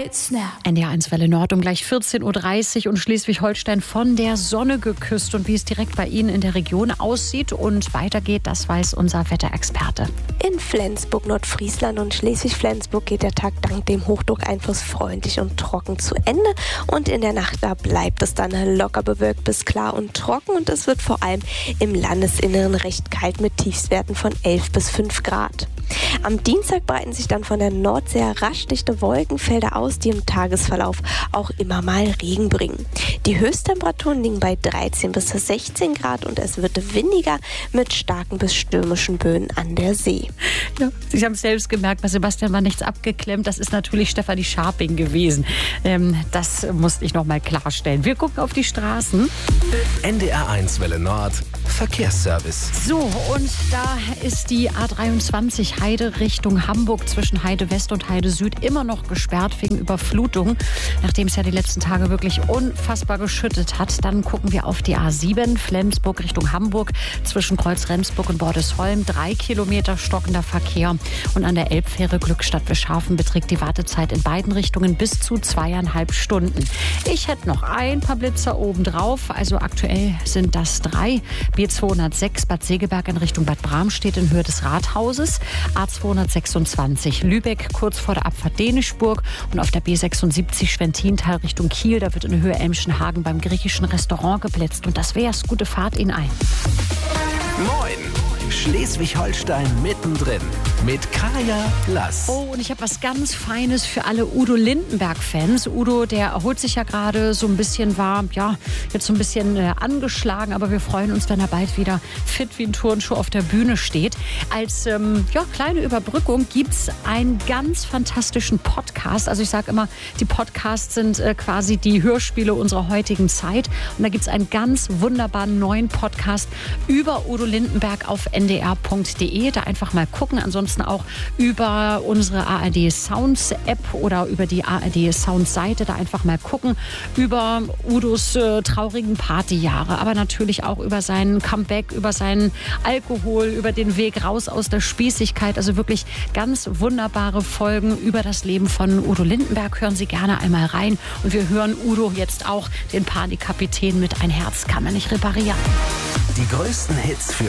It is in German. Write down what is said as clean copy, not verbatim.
Hits now. NDR1 Welle Nord um gleich 14.30 Uhr und Schleswig-Holstein von der Sonne geküsst. Und wie es direkt bei Ihnen in der Region aussieht und weitergeht, das weiß unser Wetterexperte. In Flensburg, Nordfriesland und Schleswig-Flensburg geht der Tag dank dem Hochdruckeinfluss freundlich und trocken zu Ende. Und in der Nacht da bleibt es dann locker bewölkt bis klar und trocken. Und es wird vor allem im Landesinneren recht kalt mit Tiefstwerten von 11 bis 5 Grad. Am Dienstag breiten sich dann von der Nordsee rasch dichte Wolkenfelder aus, die im Tagesverlauf auch immer mal Regen bringen. Die Höchsttemperaturen liegen bei 13 bis 16 Grad und es wird windiger mit starken bis stürmischen Böen an der See. Ja, Sie haben es selbst gemerkt, bei Sebastian war nichts abgeklemmt. Das ist natürlich Stefanie Scharping gewesen. Das musste ich noch mal klarstellen. Wir gucken auf die Straßen. NDR1 Welle Nord, Verkehrsservice. So, und da ist die A23 Heide Richtung Hamburg zwischen Heide West und Heide Süd immer noch gesperrt wegen Überflutung, nachdem es ja die letzten Tage wirklich unfassbar geschüttet hat. Dann gucken wir auf die A7 Flensburg Richtung Hamburg zwischen Kreuz-Remsburg und Bordesholm. 3 Kilometer stockender Verkehr. Und an der Elbfähre Glückstadt-Wischhafen beträgt die Wartezeit in beiden Richtungen bis zu 2,5 Stunden. Ich hätte noch ein paar Blitzer obendrauf. Also aktuell sind das 3. B206 Bad Segeberg in Richtung Bad Bramstedt in Höhe des Rathauses. A226 Lübeck kurz vor der Abfahrt Dänischburg. Und auf der B76 Schwentintal Richtung Kiel. Da wird in Höhe Elmschenhagen beim griechischen Restaurant geblitzt. Und das wär's. Gute Fahrt Ihnen ein. Moin! Schleswig-Holstein mittendrin mit Kaya Lass. Oh, und ich habe was ganz Feines für alle Udo Lindenberg-Fans. Udo, der erholt sich ja gerade so ein bisschen, war ja jetzt so ein bisschen angeschlagen, aber wir freuen uns, wenn er bald wieder fit wie ein Turnschuh auf der Bühne steht. Als kleine Überbrückung gibt es einen ganz fantastischen Podcast. Also ich sage immer, die Podcasts sind quasi die Hörspiele unserer heutigen Zeit. Und da gibt es einen ganz wunderbaren neuen Podcast über Udo Lindenberg auf ndr.de. Da einfach mal gucken. Ansonsten auch über unsere ARD Sounds App oder über die ARD Sounds Seite. Da einfach mal gucken. Über Udos traurigen Partyjahre. Aber natürlich auch über seinen Comeback, über seinen Alkohol, über den Weg raus aus der Spießigkeit. Also wirklich ganz wunderbare Folgen über das Leben von Udo Lindenberg. Hören Sie gerne einmal rein. Und wir hören Udo jetzt auch, den Panikkapitän, mit Ein Herz kann man nicht reparieren. Die größten Hits für